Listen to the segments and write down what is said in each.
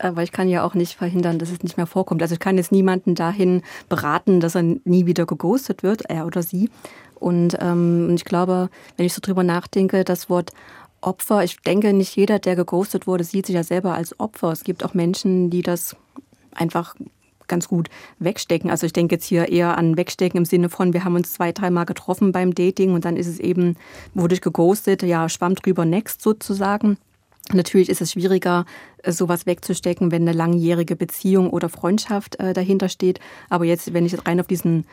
aber ich kann ja auch nicht verhindern, dass es nicht mehr vorkommt. Also ich kann jetzt niemanden dahin beraten, dass er nie wieder geghostet wird, er oder sie. Und ich glaube, wenn ich so drüber nachdenke, das Wort Opfer, ich denke, nicht jeder, der geghostet wurde, sieht sich ja selber als Opfer. Es gibt auch Menschen, die das einfach ganz gut wegstecken. Also ich denke jetzt hier eher an Wegstecken im Sinne von, wir haben uns 2-3 Mal getroffen beim Dating und dann ist es eben, wurde ich geghostet, ja, schwamm drüber, next sozusagen. Natürlich ist es schwieriger, sowas wegzustecken, wenn eine langjährige Beziehung oder Freundschaft dahinter steht. Aber jetzt, wenn ich jetzt rein auf diesen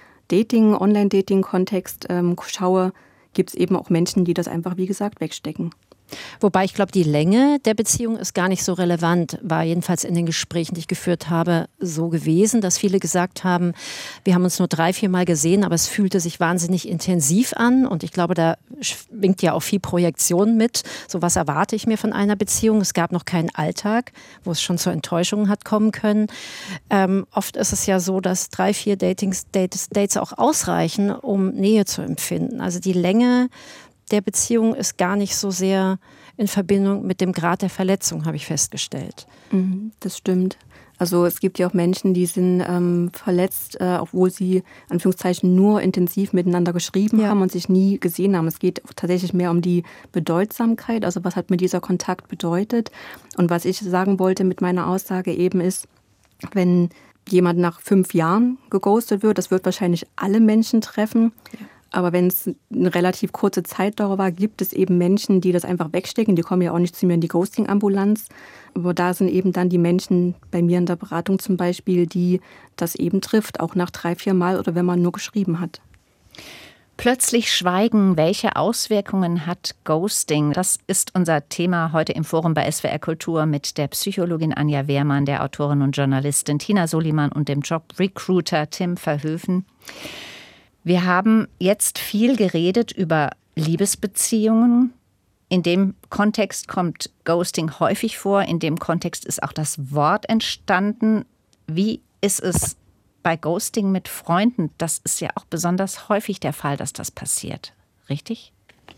Online-Dating-Kontext schaue, gibt es eben auch Menschen, die das einfach, wie gesagt, wegstecken. Wobei ich glaube, die Länge der Beziehung ist gar nicht so relevant, war jedenfalls in den Gesprächen, die ich geführt habe, so gewesen, dass viele gesagt haben, wir haben uns nur 3-4 Mal gesehen, aber es fühlte sich wahnsinnig intensiv an und ich glaube, da schwingt ja auch viel Projektion mit. So was erwarte ich mir von einer Beziehung. Es gab noch keinen Alltag, wo es schon zur Enttäuschung hat kommen können. Oft ist es ja so, dass 3-4 Dates auch ausreichen, um Nähe zu empfinden. Also die Länge der Beziehung ist gar nicht so sehr in Verbindung mit dem Grad der Verletzung, habe ich festgestellt. Das stimmt. Also es gibt ja auch Menschen, die sind verletzt, obwohl sie Anführungszeichen nur intensiv miteinander geschrieben haben und sich nie gesehen haben. Es geht tatsächlich mehr um die Bedeutsamkeit, also was hat mir dieser Kontakt bedeutet. Und was ich sagen wollte mit meiner Aussage eben ist, wenn jemand nach 5 Jahren geghostet wird, das wird wahrscheinlich alle Menschen treffen. Ja. Aber wenn es eine relativ kurze Zeitdauer war, gibt es eben Menschen, die das einfach wegstecken. Die kommen ja auch nicht zu mir in die Ghosting-Ambulanz. Aber da sind eben dann die Menschen bei mir in der Beratung zum Beispiel, die das eben trifft, auch nach 3-4 Mal oder wenn man nur geschrieben hat. Plötzlich schweigen. Welche Auswirkungen hat Ghosting? Das ist unser Thema heute im Forum bei SWR Kultur mit der Psychologin Anja Wehrmann, der Autorin und Journalistin Tina Soliman und dem Jobrecruiter Tim Verhoeven. Wir haben jetzt viel geredet über Liebesbeziehungen. In dem Kontext kommt Ghosting häufig vor. In dem Kontext ist auch das Wort entstanden. Wie ist es bei Ghosting mit Freunden? Das ist ja auch besonders häufig der Fall, dass das passiert. Richtig?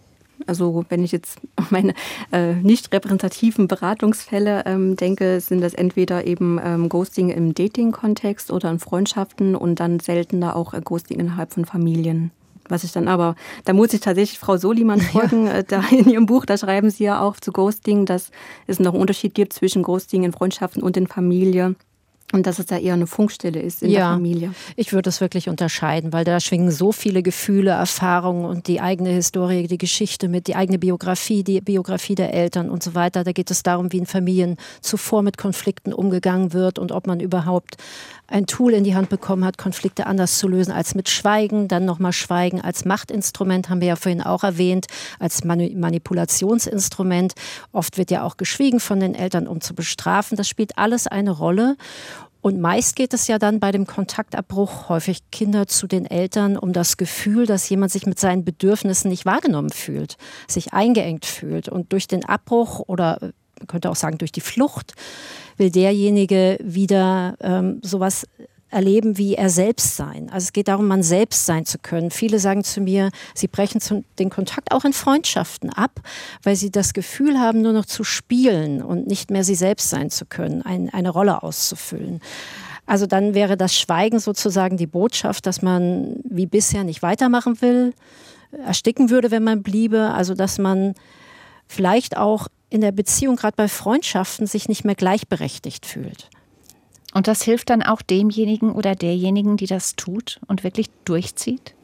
Also wenn ich jetzt auf meine nicht repräsentativen Beratungsfälle denke, sind das entweder eben Ghosting im Dating-Kontext oder in Freundschaften und dann seltener auch Ghosting innerhalb von Familien. Was ich dann aber, da muss ich tatsächlich Frau Soliman folgen, da in ihrem Buch, da schreiben sie ja auch zu Ghosting, dass es noch einen Unterschied gibt zwischen Ghosting in Freundschaften und in Familie. Und dass es da eher eine Funkstelle ist in der Familie. Ich würde es wirklich unterscheiden, weil da schwingen so viele Gefühle, Erfahrungen und die eigene Historie, die Geschichte mit, die eigene Biografie, die Biografie der Eltern und so weiter. Da geht es darum, wie in Familien zuvor mit Konflikten umgegangen wird und ob man überhaupt ein Tool in die Hand bekommen hat, Konflikte anders zu lösen als mit Schweigen. Dann nochmal Schweigen als Machtinstrument, haben wir ja vorhin auch erwähnt, als Manipulationsinstrument. Oft wird ja auch geschwiegen von den Eltern, um zu bestrafen. Das spielt alles eine Rolle. Und meist geht es ja dann bei dem Kontaktabbruch häufig Kinder zu den Eltern um das Gefühl, dass jemand sich mit seinen Bedürfnissen nicht wahrgenommen fühlt, sich eingeengt fühlt. Und durch den Abbruch oder man könnte auch sagen durch die Flucht will derjenige wieder sowas erleben wie er selbst sein. Also es geht darum, man selbst sein zu können. Viele sagen zu mir, sie brechen den Kontakt auch in Freundschaften ab, weil sie das Gefühl haben, nur noch zu spielen und nicht mehr sie selbst sein zu können, eine Rolle auszufüllen. Also dann wäre das Schweigen sozusagen die Botschaft, dass man wie bisher nicht weitermachen will, ersticken würde, wenn man bliebe. Also dass man vielleicht auch in der Beziehung, gerade bei Freundschaften, sich nicht mehr gleichberechtigt fühlt. Und das hilft dann auch demjenigen oder derjenigen, die das tut und wirklich durchzieht?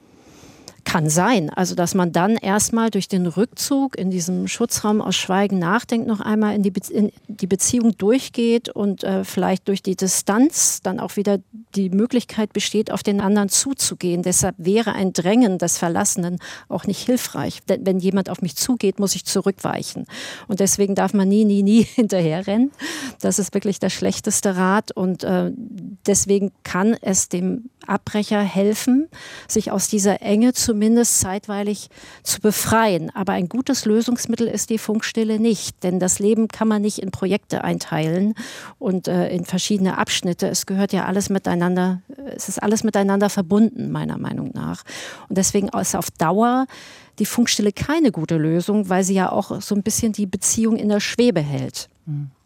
Kann sein. Also, dass man dann erstmal durch den Rückzug in diesem Schutzraum aus Schweigen nachdenkt, noch einmal in die Beziehung durchgeht und vielleicht durch die Distanz dann auch wieder die Möglichkeit besteht, auf den anderen zuzugehen. Deshalb wäre ein Drängen des Verlassenen auch nicht hilfreich. Denn wenn jemand auf mich zugeht, muss ich zurückweichen. Und deswegen darf man nie hinterherrennen. Das ist wirklich der schlechteste Rat. Und deswegen kann es dem Abbrecher helfen, sich aus dieser Enge zumindest zeitweilig zu befreien. Aber ein gutes Lösungsmittel ist die Funkstille nicht, denn das Leben kann man nicht in Projekte einteilen und in verschiedene Abschnitte. Es gehört ja alles miteinander, es ist alles miteinander verbunden, meiner Meinung nach. Und deswegen ist auf Dauer die Funkstille keine gute Lösung, weil sie ja auch so ein bisschen die Beziehung in der Schwebe hält.